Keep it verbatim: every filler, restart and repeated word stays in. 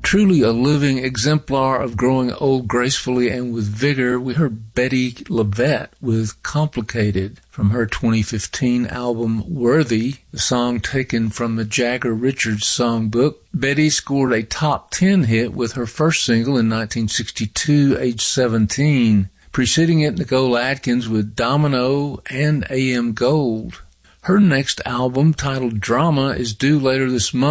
Truly a living exemplar of growing old gracefully and with vigor. We heard Bettye LaVette with Complicated from her twenty fifteen album Worthy, the song taken from the Jagger Richards songbook. Bettye scored a top ten hit with her first single in nineteen sixty-two, age seventeen. Preceding it, Nicole Atkins with Domino and A M Gold. Her next album, titled Drama, is due later this month.